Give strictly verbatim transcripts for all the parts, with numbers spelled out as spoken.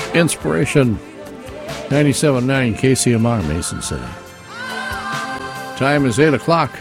Inspiration ninety-seven point nine K C M R, Mason City. Time is eight o'clock.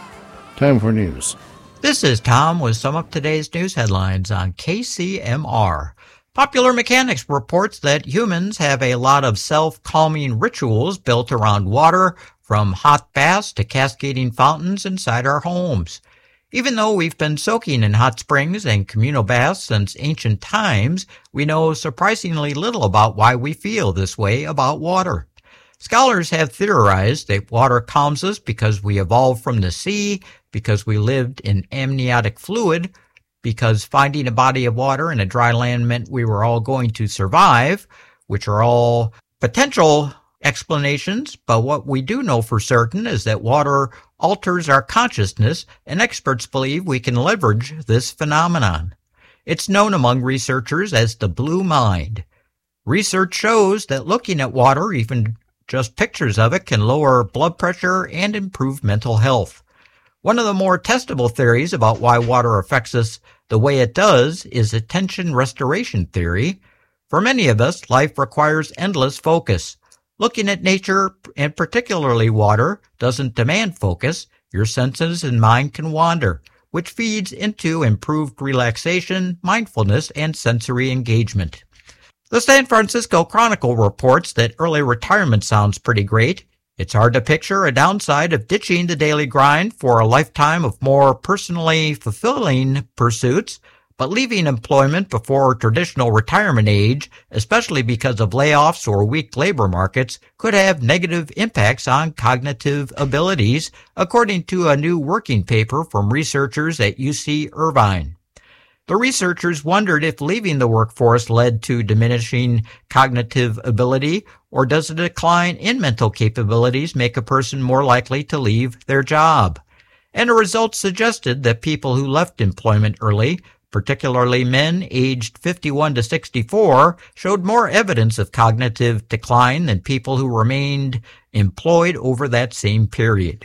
Time for news. This is Tom with some of today's news headlines on K C M R. Popular Mechanics reports that humans have a lot of self-calming rituals built around water, from hot baths to cascading fountains inside our homes. Even though we've been soaking in hot springs and communal baths since ancient times, we know surprisingly little about why we feel this way about water. Scholars have theorized that water calms us because we evolved from the sea, because we lived in amniotic fluid, because finding a body of water in a dry land meant we were all going to survive, which are all potential explanations, but what we do know for certain is that water alters our consciousness, and experts believe we can leverage this phenomenon. It's known among researchers as the blue mind. Research shows that looking at water, even just pictures of it, can lower blood pressure and improve mental health. One of the more testable theories about why water affects us the way it does is attention restoration theory. For many of us, life requires endless focus. Looking at nature, and particularly water, doesn't demand focus. Your senses and mind can wander, which feeds into improved relaxation, mindfulness, and sensory engagement. The San Francisco Chronicle reports that early retirement sounds pretty great. It's hard to picture a downside of ditching the daily grind for a lifetime of more personally fulfilling pursuits, but leaving employment before traditional retirement age, especially because of layoffs or weak labor markets, could have negative impacts on cognitive abilities, according to a new working paper from researchers at U C Irvine. The researchers wondered if leaving the workforce led to diminishing cognitive ability, or does a decline in mental capabilities make a person more likely to leave their job? And the results suggested that people who left employment early, particularly men aged fifty-one to sixty-four, showed more evidence of cognitive decline than people who remained employed over that same period.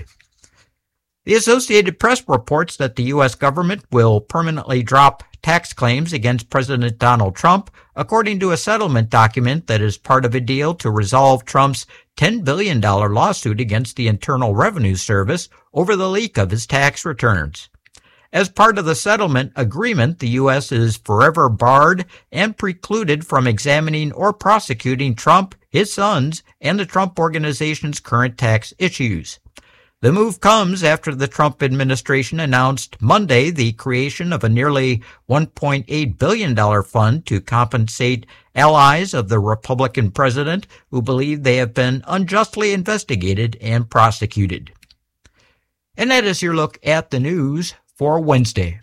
The Associated Press reports that the U S government will permanently drop tax claims against President Donald Trump, according to a settlement document that is part of a deal to resolve Trump's ten billion dollars lawsuit against the Internal Revenue Service over the leak of his tax returns. As part of the settlement agreement, the U S is forever barred and precluded from examining or prosecuting Trump, his sons, and the Trump Organization's current tax issues. The move comes after the Trump administration announced Monday the creation of a nearly one point eight billion dollars fund to compensate allies of the Republican president who believe they have been unjustly investigated and prosecuted. And that is your look at the news for Wednesday.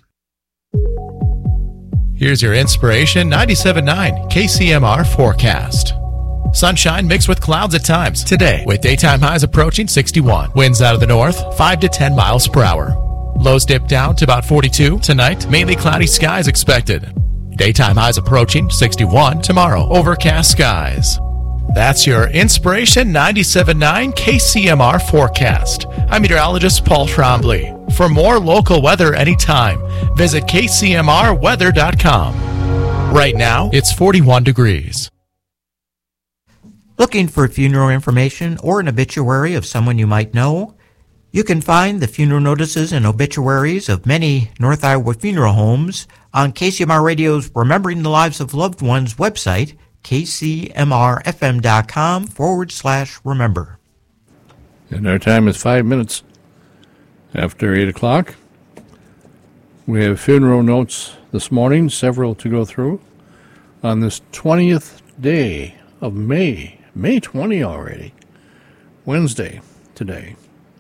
Here's your Inspiration ninety-seven point nine K C M R forecast. Sunshine mixed with clouds at times today, with daytime highs approaching sixty-one. Winds out of the north, five to ten miles per hour. Lows dip down to about forty-two. Tonight, mainly cloudy skies expected. Daytime highs approaching sixty-one. Tomorrow, overcast skies. That's your Inspiration ninety-seven point nine K C M R forecast. I'm meteorologist Paul Trombley. For more local weather anytime, visit K C M R weather dot com. Right now, it's forty-one degrees. Looking for funeral information or an obituary of someone you might know? You can find the funeral notices and obituaries of many North Iowa funeral homes on K C M R Radio's Remembering the Lives of Loved Ones website, kcmrfm.com forward slash remember. And our time is five minutes after eight o'clock. We have funeral notes this morning, several to go through, on this twentieth day of May. May twentieth already. Wednesday today.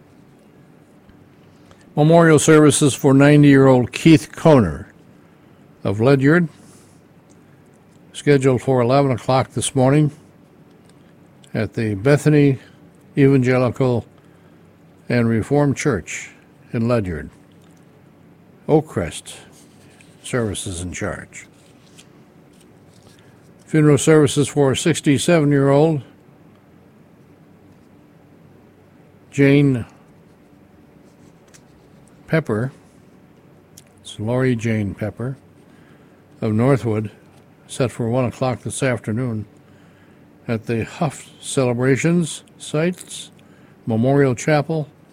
Memorial services for ninety-year-old Keith Koner of Ledyard, scheduled for eleven o'clock this morning at the Bethany Evangelical and Reformed Church in Ledyard. Oakcrest Services in charge. Funeral services for a sixty-seven-year-old Jane Pepper, it's Lori Jane Pepper, of Northwood, set for one o'clock this afternoon at the Huff Celebrations sites, Memorial Chapel,